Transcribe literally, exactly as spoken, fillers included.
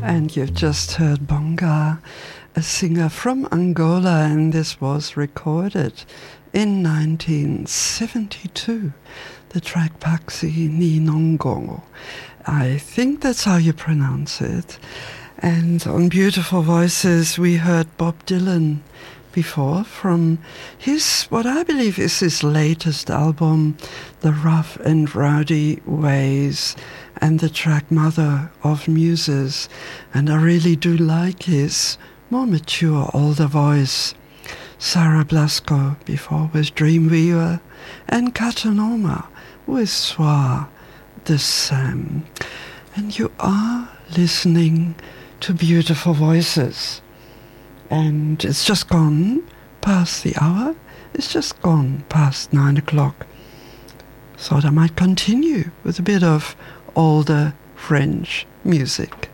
And you've just heard Bonga, a singer from Angola, and this was recorded in nineteen seventy-two. The track Paxi Ni Nongo. I think that's how you pronounce it. And on Beautiful Voices, we heard Bob Dylan before from his, what I believe is his latest album, The Rough and Rowdy Ways, and the track Mother of Muses. And I really do like his more mature, older voice. Sarah Blasko before with Dreamweaver, and Katanoma with Soir de Sam. And you are listening to Beautiful Voices. And it's just gone past the hour. It's just gone past nine o'clock. Thought I might continue with a bit of older French music.